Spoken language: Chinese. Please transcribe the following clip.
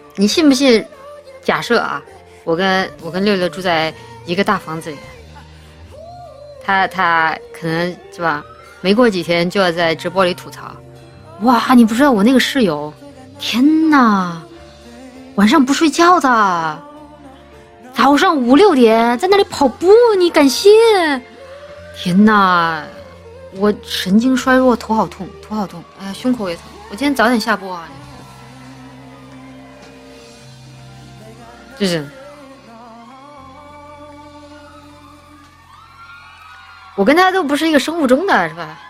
你信不信？假设啊，我跟六六住在一个大房子里，他可能是吧，没过几天就要在直播里吐槽，哇，你不知道我那个室友，天哪，晚上不睡觉的，早上5、6点在那里跑步，你敢信？天哪，我神经衰弱，头好痛，哎呀，胸口也疼，我今天早点下播啊。就是我跟他都不是一个生物钟的，是吧？